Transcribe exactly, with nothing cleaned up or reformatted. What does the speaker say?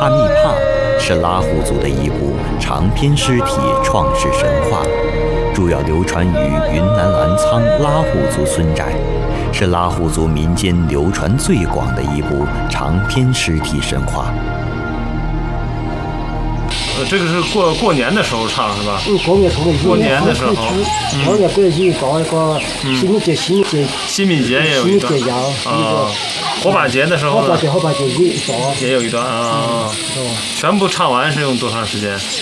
帕密帕是拉祜族的一部长篇诗体创世神话，主要流传于云南澜沧拉祜族孙寨，是拉祜族民间流传最广的一部长篇诗体神话。 呃，这个是过过年的时候唱是吧？ 嗯，过年同过年的时候， 过年不是搞一个清明节、清明节、 清明节也有一段啊，火把节的时候呢， 火把节、火把节也一段， 也有一段啊。全部唱完是用多长时间？